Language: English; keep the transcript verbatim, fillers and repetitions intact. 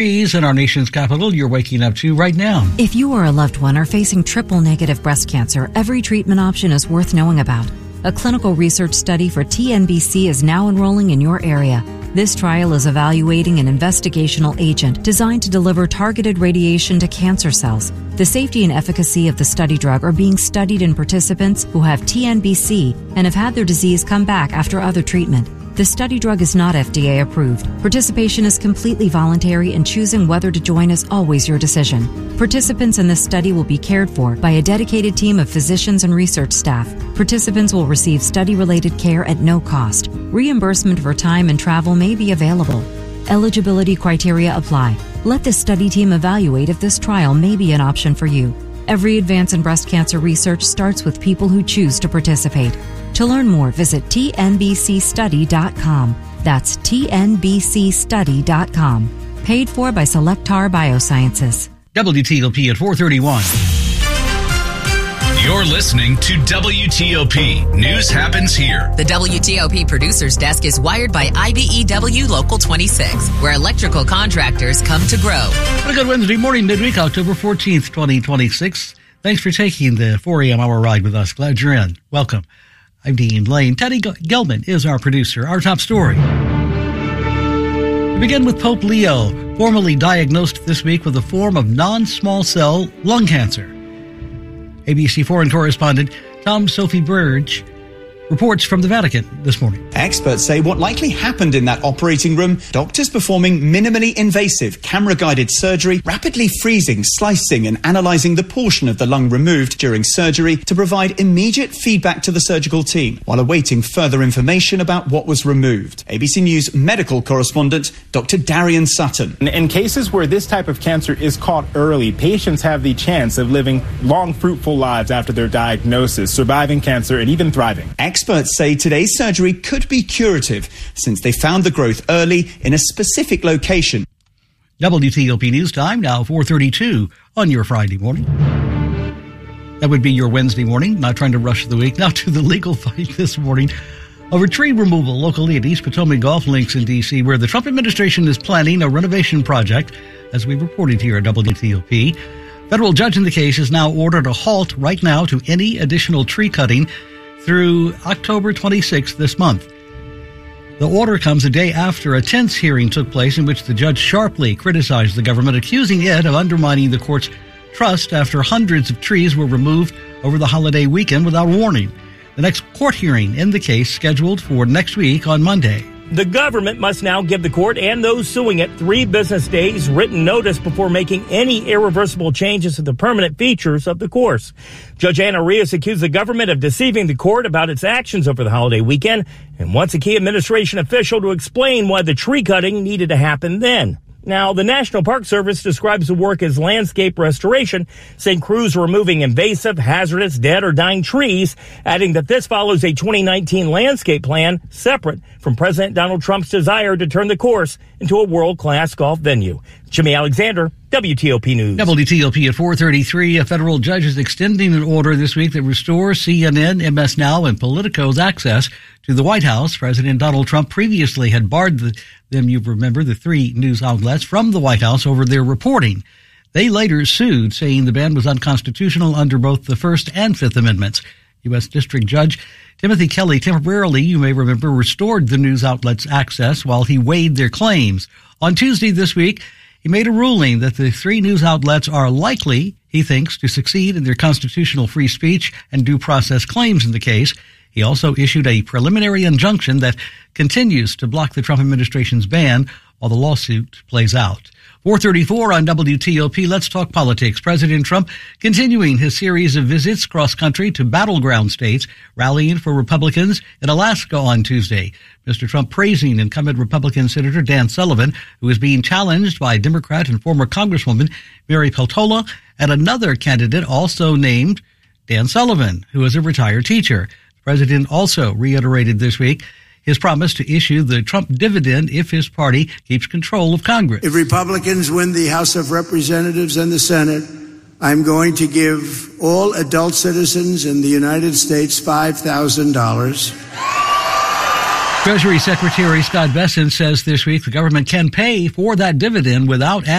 In our nation's capital, you're waking up to right now. If you or a loved one are facing triple-negative breast cancer, every treatment option is worth knowing about. A clinical research study for T N B C is now enrolling in your area. This trial is evaluating an investigational agent designed to deliver targeted radiation to cancer cells. The safety and efficacy of the study drug are being studied in participants who have T N B C and have had their disease come back after other treatment. The study drug is not F D A approved. Participation is completely voluntary, and choosing whether to join is always your decision. Participants in this study will be cared for by a dedicated team of physicians and research staff. Participants will receive study-related care at no cost. Reimbursement for time and travel may be available. Eligibility criteria apply. Let the study team evaluate if this trial may be an option for you. Every advance in breast cancer research starts with people who choose to participate. To learn more, visit T N B C study dot com. That's T N B C study dot com. Paid for by Cellectar Biosciences. W T O P at four thirty-one. You're listening to W T O P. News happens here. The W T O P producer's desk is wired by I B E W Local twenty-six, where electrical contractors come to grow. What a good Wednesday morning, midweek, October fourteenth, twenty twenty-six. Thanks for taking the four a.m. hour ride with us. Glad you're in. Welcome. I'm Dean Lane. Teddy Gelman is our producer. Our top story. We begin with Pope Leo, formally diagnosed this week with a form of non-small cell lung cancer. A B C foreign correspondent Tom Sophie Burge reports from the Vatican this morning. Experts say what likely happened in that operating room, doctors performing minimally invasive camera-guided surgery, rapidly freezing, slicing and analysing the portion of the lung removed during surgery to provide immediate feedback to the surgical team while awaiting further information about what was removed. A B C News medical correspondent Doctor Darian Sutton. In cases where this type of cancer is caught early, patients have the chance of living long, fruitful lives after their diagnosis, surviving cancer and even thriving. Experts say today's surgery could be curative since they found the growth early in a specific location. W T O P News Time, now four thirty-two on your Friday morning. That would be your Wednesday morning, not trying to rush the week. Now to the legal fight this morning over tree removal locally at East Potomac Golf Links in D C, where the Trump administration is planning a renovation project, as we reported here at W T O P. Federal judge in the case has now ordered a halt right now to any additional tree cutting through October twenty-sixth this month. The order comes a day after a tense hearing took place in which the judge sharply criticized the government, accusing it of undermining the court's trust after hundreds of trees were removed over the holiday weekend without warning. The next court hearing in the case scheduled for next week on Monday. The government must now give the court and those suing it three business days written notice before making any irreversible changes to the permanent features of the course. Judge Anna Rios accused the government of deceiving the court about its actions over the holiday weekend and wants a key administration official to explain why the tree cutting needed to happen then. Now, the National Park Service describes the work as landscape restoration, saying crews are removing invasive, hazardous, dead or dying trees, adding that this follows a twenty nineteen landscape plan separate from President Donald Trump's desire to turn the course into a world-class golf venue. Jimmy Alexander, W T O P News. W T O P at four thirty-three. A federal judge is extending an order this week that restores C N N, M S Now, and Politico's access to the White House. President Donald Trump previously had barred the, them, you remember, the three news outlets from the White House over their reporting. They later sued, saying the ban was unconstitutional under both the First and Fifth Amendments. U S. District Judge Timothy Kelly temporarily, you may remember, restored the news outlets' access while he weighed their claims. On Tuesday this week, he made a ruling that the three news outlets are likely, he thinks, to succeed in their constitutional free speech and due process claims in the case. He also issued a preliminary injunction that continues to block the Trump administration's ban while the lawsuit plays out. four thirty-four on W T O P. Let's talk politics. President Trump continuing his series of visits cross-country to battleground states, rallying for Republicans in Alaska on Tuesday. Mister Trump praising incumbent Republican Senator Dan Sullivan, who is being challenged by Democrat and former Congresswoman Mary Peltola, and another candidate also named Dan Sullivan, who is a retired teacher. The president also reiterated this week his promise to issue the Trump dividend if his party keeps control of Congress. If Republicans win the House of Representatives and the Senate, I'm going to give all adult citizens in the United States five thousand dollars. Treasury Secretary Scott Bessent says this week the government can pay for that dividend without